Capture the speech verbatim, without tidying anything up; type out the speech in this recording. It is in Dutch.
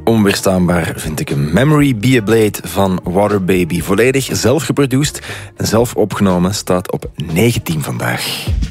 onweerstaanbaar vind ik een Memory Be a Blade van Waterbaby. Volledig zelf geproduceerd en zelf opgenomen, staat op negentien vandaag.